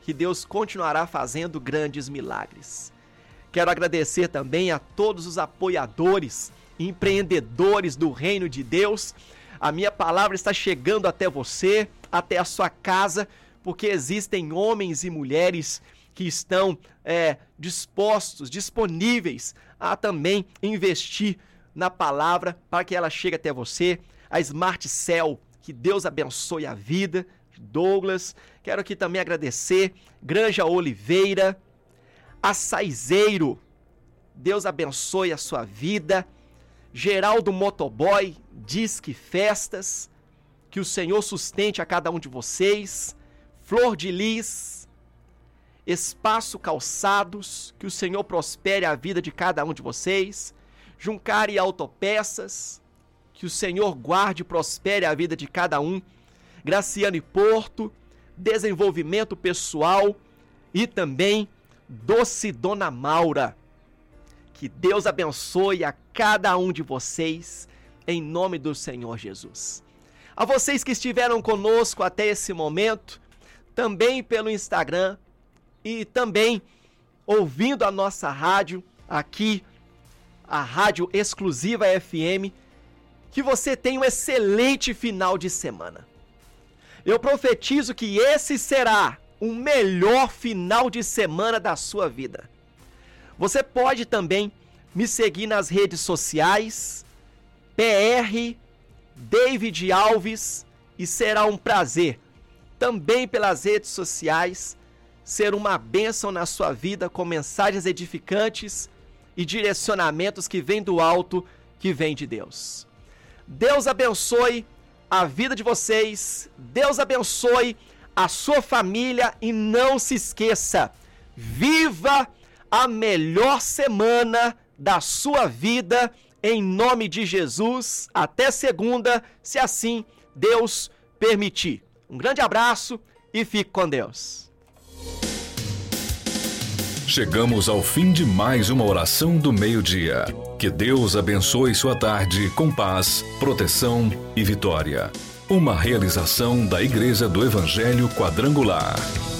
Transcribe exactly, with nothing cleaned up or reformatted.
que Deus continuará fazendo grandes milagres. Quero agradecer também a todos os apoiadores, empreendedores do Reino de Deus. A minha palavra está chegando até você, até a sua casa, porque existem homens e mulheres que estão é, dispostos, disponíveis a também investir na palavra para que ela chegue até você. A Smart Cell, que Deus abençoe a vida. Douglas, quero aqui também agradecer. Granja Oliveira, Açaizeiro, Deus abençoe a sua vida. Geraldo Motoboy, Disque Festas, que o Senhor sustente a cada um de vocês. Flor de Lis, Espaço Calçados, que o Senhor prospere a vida de cada um de vocês. Juncari Autopeças, que o Senhor guarde e prospere a vida de cada um. Graciane Porto, Desenvolvimento Pessoal e também Doce Dona Maura. Que Deus abençoe a cada um de vocês, em nome do Senhor Jesus. A vocês que estiveram conosco até esse momento, também pelo Instagram e também ouvindo a nossa rádio, aqui, a Rádio Exclusiva F M, que você tenha um excelente final de semana. Eu profetizo que esse será o melhor final de semana da sua vida. Você pode também me seguir nas redes sociais, P R David Alves, e será um prazer, também pelas redes sociais, ser uma bênção na sua vida com mensagens edificantes e direcionamentos que vêm do alto, que vêm de Deus. Deus abençoe a vida de vocês, Deus abençoe a sua família e não se esqueça, viva a melhor semana da sua vida, em nome de Jesus. Até segunda, se assim Deus permitir. Um grande abraço e fique com Deus. Chegamos ao fim de mais uma oração do meio-dia. Que Deus abençoe sua tarde com paz, proteção e vitória. Uma realização da Igreja do Evangelho Quadrangular.